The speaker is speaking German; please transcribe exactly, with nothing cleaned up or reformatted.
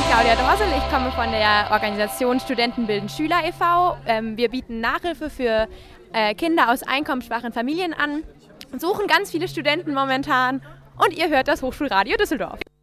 Claudia Dorsel, ich komme von der Organisation Studenten bilden Schüler e V Ähm, wir bieten Nachhilfe für äh, Kinder aus einkommensschwachen Familien an, suchen ganz viele Studenten momentan und ihr hört das Hochschulradio Düsseldorf.